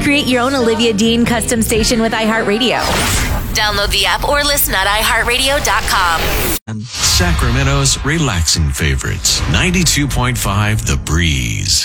Create your own Olivia Dean custom station with iHeartRadio. Download the app or listen at iHeartRadio.com. Sacramento's relaxing favorites, 92.5 The Breeze.